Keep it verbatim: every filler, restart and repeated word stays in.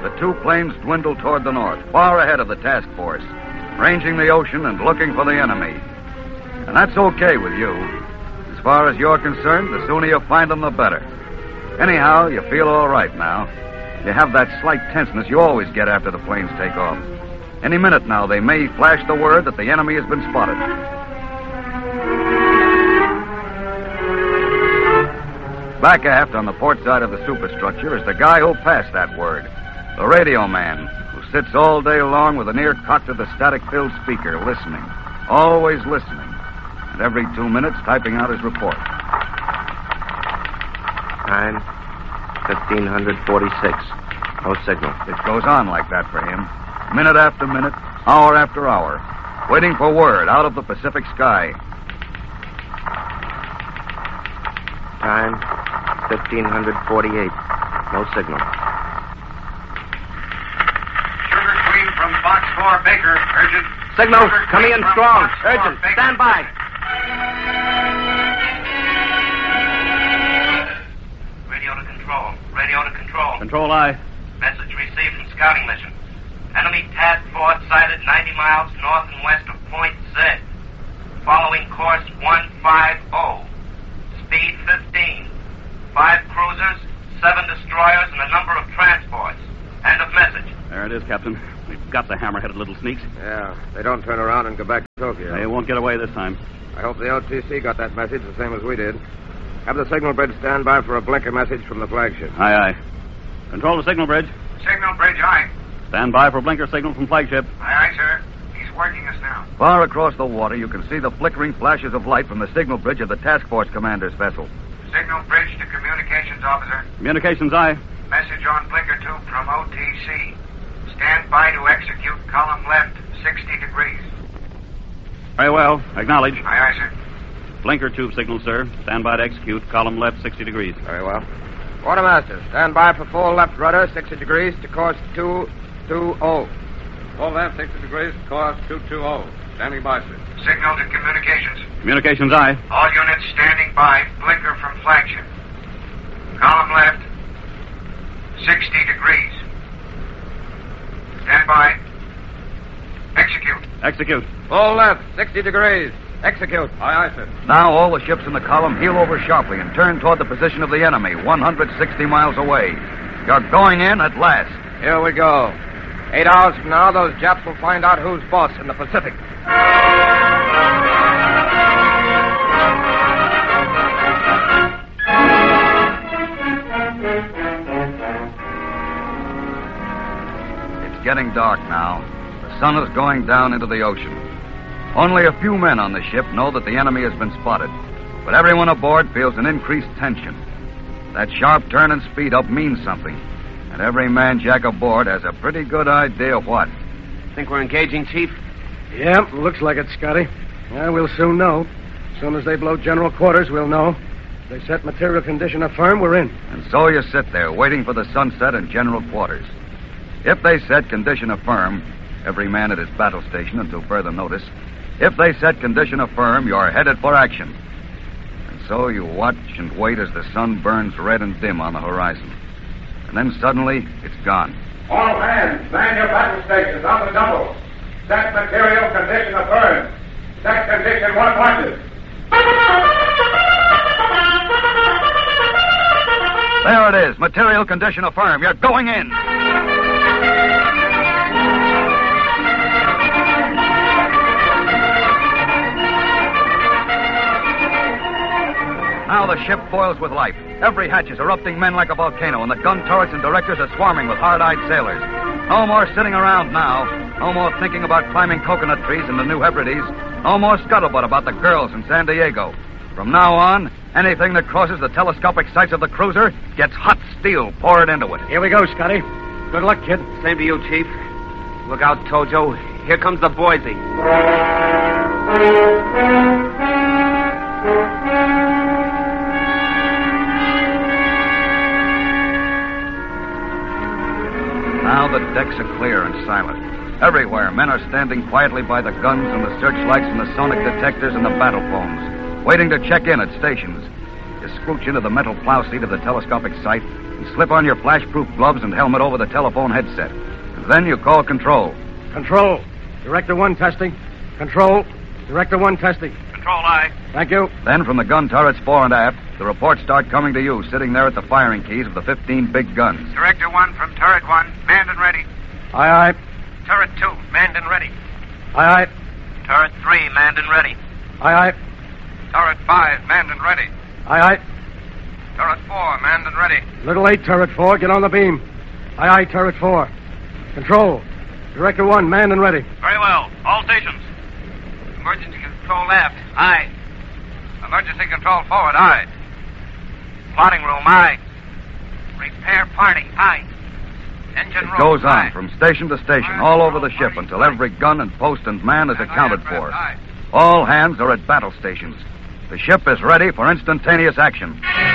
the two planes dwindle toward the north, far ahead of the task force, ranging the ocean and looking for the enemy. And that's okay with you. As far as you're concerned, the sooner you find them, the better. Anyhow, you feel all right now. You have that slight tenseness you always get after the planes take off. Any minute now, they may flash the word that the enemy has been spotted. Back aft on the port side of the superstructure is the guy who'll pass that word, the radio man, who sits all day long with an ear cocked to the static-filled speaker, listening, always listening, and every two minutes typing out his report. Time, fifteen forty-six. No signal. It goes on like that for him, minute after minute, hour after hour, waiting for word out of the Pacific sky. Time, fifteen forty-eight. No signal. Sugar Queen from Box four, Baker. Urgent. Signal, Sugar coming in Queen strong. Box four, Urgent. Baker. Stand by. Radio to control. Radio to control. Control I. Message received from scouting mission. Enemy task force sighted ninety miles north and west of Point Z. Following course one fifty. Speed fifteen. Five cruisers, seven destroyers, and a number of transports. End of message. There it is, Captain. We've got the hammer-headed little sneaks. Yeah, they don't turn around and go back to Tokyo. They won't get away this time. I hope the O T C got that message the same as we did. Have the signal bridge stand by for a blinker message from the flagship. Aye, aye. Control the signal bridge. Signal bridge, aye. Stand by for blinker signal from flagship. Aye, aye, sir. He's working us now. Far across the water, you can see the flickering flashes of light from the signal bridge of the task force commander's vessel. Signal bridge to communications officer. Communications, aye. Message on blinker two from O T C. Stand by to execute column left, sixty degrees. Very well. Acknowledge. Aye, aye, sir. Blinker tube signal, sir. Stand by to execute. Column left, sixty degrees. Very well. Quartermaster, stand by for full left rudder, sixty degrees to course two two zero. Full left, sixty degrees, course two two zero. Standing by, sir. Signal to communications. Communications, aye. All units standing by. Blinker from flagship. Column left, sixty degrees. Stand by. Execute. Execute. Full left, sixty degrees. Execute. Aye, aye, sir. Now all the ships in the column heel over sharply and turn toward the position of the enemy, one hundred sixty miles away. You're going in at last. Here we go. Eight hours from now, those Japs will find out who's boss in the Pacific. It's getting dark now. The sun is going down into the ocean. Only a few men on the ship know that the enemy has been spotted, but everyone aboard feels an increased tension. That sharp turn and speed up means something, and every man jack aboard has a pretty good idea of what. Think we're engaging, Chief? Yeah, looks like it, Scotty. Yeah, we'll soon know. As soon as they blow general quarters, we'll know. If they set material condition affirm, we're in. And so you sit there, waiting for the sunset and general quarters. If they set condition affirm, every man at his battle station until further notice, if they set condition affirm, you're headed for action. And so you watch and wait as the sun burns red and dim on the horizon. And then suddenly, it's gone. All hands, man your battle stations on the double. Set material condition affirmed. Set condition one wanted. There it is. Material condition affirmed. You're going in. Now the ship boils with life. Every hatch is erupting men like a volcano, and the gun turrets and directors are swarming with hard-eyed sailors. No more sitting around now. No more thinking about climbing coconut trees in the New Hebrides. No more scuttlebutt about the girls in San Diego. From now on, anything that crosses the telescopic sights of the cruiser gets hot steel poured into it. Here we go, Scotty. Good luck, kid. Same to you, Chief. Look out, Tojo. Here comes the Boise. Now the decks are clear and silent. Everywhere, men are standing quietly by the guns and the searchlights and the sonic detectors and the battle phones, waiting to check in at stations. You scrooch into the metal plow seat of the telescopic sight, You slip on your flash-proof gloves and helmet over the telephone headset. And then you call control. Control. Director one testing. Control. Director one testing. Control, aye. Thank you. Then from the gun turrets fore and aft, the reports start coming to you, sitting there at the firing keys of the fifteen big guns. Director one from turret one, manned and ready. Aye, aye. Turret two, manned and ready. Aye, aye. Turret three, manned and ready. Aye, aye. Turret five, manned and ready. Aye, aye. Turret four, manned and ready. Little eight, turret four. Get on the beam. Aye, aye, turret four. Control. Director one, manned and ready. Very well. All stations. Emergency control aft, aye. Emergency control forward, aye. Plotting room, aye. Repair party, aye. Engine It room, goes aye. on from station to station, all over the ship, until every gun and post and man is accounted for. All hands are at battle stations. The ship is ready for instantaneous action.